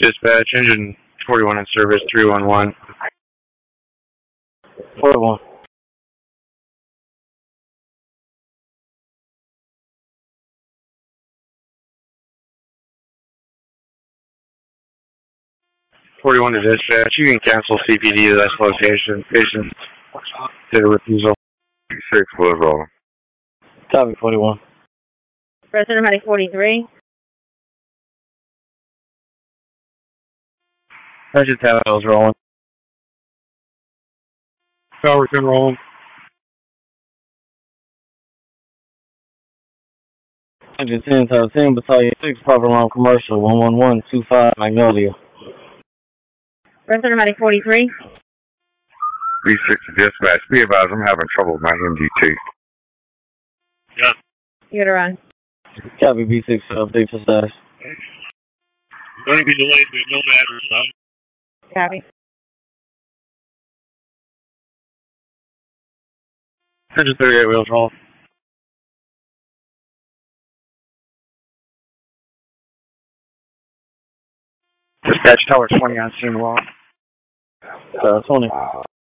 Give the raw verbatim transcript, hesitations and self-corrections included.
Dispatch, engine forty-one in service, three one one. forty-one. forty-one to dispatch. You can cancel C P D to this location. Patient did a refusal. six was rolling. Copy, forty-one. Resident High forty-three. Engine ten is rolling. Tower ten rolling. Engine ten, Tower ten, Battalion six, Papa Ron Commercial, one one one two five Magnolia. Resident High forty-three. B six to dispatch. Be advised, I'm having trouble with my M D T. Yeah. You're on. Copy, B six, update for status. Going to be delayed, there's no address on. Copy. Engine thirty-eight wheels rolling. Dispatch Tower twenty on scene wall. Tower twenty.